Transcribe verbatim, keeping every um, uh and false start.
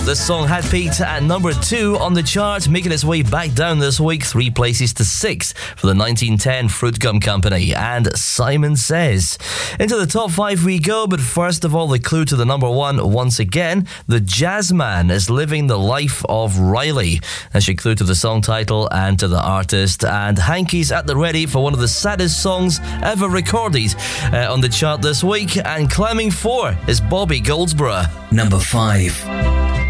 This song had peaked at number two on the chart, making its way back down this week, three places to six for the nineteen ten Fruit Gum Company and Simon Says. Into the top five we go, but first of all, the clue to the number one once again. The Jazzman is living the life of Riley. That's your clue to the song title and to the artist. And Hanky's at the ready for one of the saddest songs ever recorded uh, on the chart this week. And climbing four is Bobby Goldsboro. Number five.